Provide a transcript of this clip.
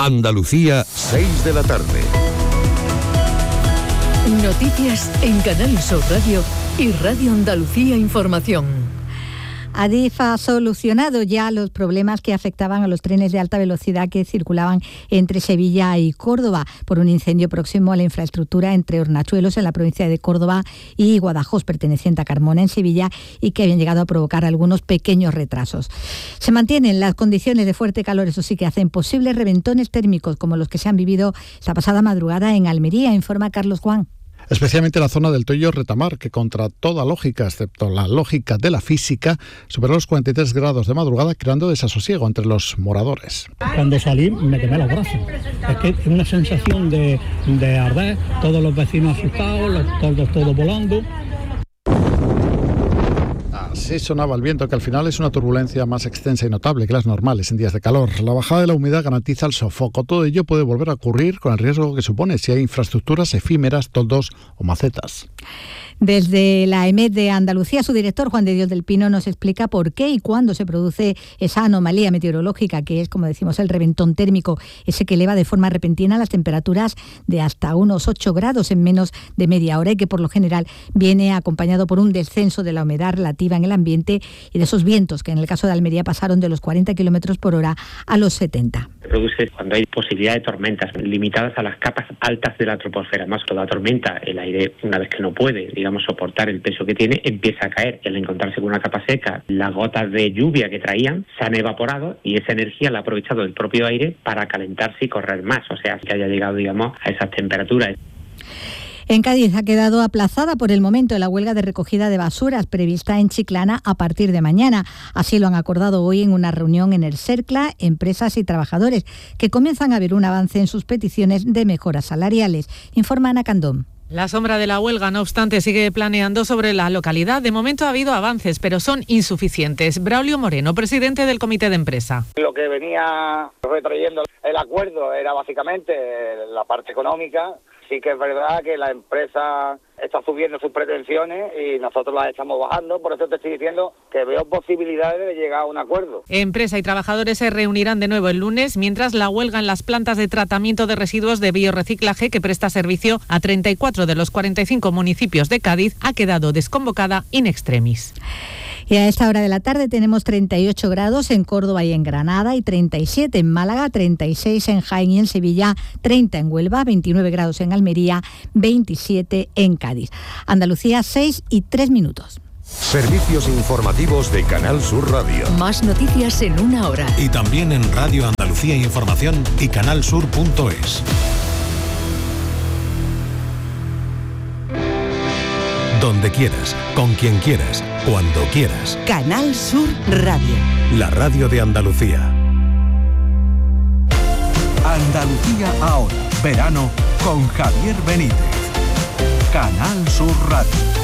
Andalucía, 6 de la tarde. Noticias en Canal Sur Radio y Radio Andalucía Información. Adif ha solucionado ya los problemas que afectaban a los trenes de alta velocidad que circulaban entre Sevilla y Córdoba por un incendio próximo a la infraestructura entre Hornachuelos, en la provincia de Córdoba, y Guadajoz, perteneciente a Carmona, en Sevilla, y que habían llegado a provocar algunos pequeños retrasos. Se mantienen las condiciones de fuerte calor, eso sí, que hacen posibles reventones térmicos como los que se han vivido esta pasada madrugada en Almería, informa Carlos Juan. Especialmente la zona del Toyo Retamar, que contra toda lógica, excepto la lógica de la física, superó los 43 grados de madrugada, creando desasosiego entre los moradores. Cuando salí me quemé los brazos. Es que es una sensación de arder, todos los vecinos asustados, todos volando. Así sonaba el viento, que al final es una turbulencia más extensa y notable que las normales en días de calor. La bajada de la humedad garantiza el sofoco. Todo ello puede volver a ocurrir con el riesgo que supone si hay infraestructuras efímeras, toldos o macetas. Desde la EMET de Andalucía, su director, Juan de Dios del Pino, nos explica por qué y cuándo se produce esa anomalía meteorológica, que es, como decimos, el reventón térmico, ese que eleva de forma repentina las temperaturas de hasta unos 8 grados en menos de media hora, y que por lo general viene acompañado por un descenso de la humedad relativa en el ambiente y de esos vientos que en el caso de Almería pasaron de los 40 km por hora a los 70. Se produce cuando hay posibilidad de tormentas limitadas a las capas altas de la troposfera. Más con la tormenta, el aire, una vez que no puede, soportar el peso que tiene, empieza a caer. Y al encontrarse con una capa seca, las gotas de lluvia que traían se han evaporado y esa energía la ha aprovechado el propio aire para calentarse y correr más. O sea, que haya llegado, a esas temperaturas. En Cádiz ha quedado aplazada por el momento la huelga de recogida de basuras prevista en Chiclana a partir de mañana. Así lo han acordado hoy en una reunión en el CERCLA, empresas y trabajadores, que comienzan a ver un avance en sus peticiones de mejoras salariales. Informa Ana Candón. La sombra de la huelga, no obstante, sigue planeando sobre la localidad. De momento ha habido avances, pero son insuficientes. Braulio Moreno, presidente del comité de empresa. Lo que venía retrayendo el acuerdo era básicamente la parte económica. Sí que es verdad que la empresa está subiendo sus pretensiones y nosotros las estamos bajando, por eso te estoy diciendo que veo posibilidades de llegar a un acuerdo. Empresa y trabajadores se reunirán de nuevo el lunes, mientras la huelga en las plantas de tratamiento de residuos de biorreciclaje, que presta servicio a 34 de los 45 municipios de Cádiz, ha quedado desconvocada in extremis. Y a esta hora de la tarde tenemos 38 grados en Córdoba y en Granada, y 37 en Málaga, 36 en Jaén y en Sevilla, 30 en Huelva, 29 grados en Almería, 27 en Cádiz. Andalucía, 6 y 3 minutos. Servicios informativos de Canal Sur Radio. Más noticias en una hora. Y también en Radio Andalucía Información y canalsur.es. Donde quieras, con quien quieras, cuando quieras. Canal Sur Radio. La radio de Andalucía. Andalucía ahora. Verano con Javier Benítez. Canal Sur Radio.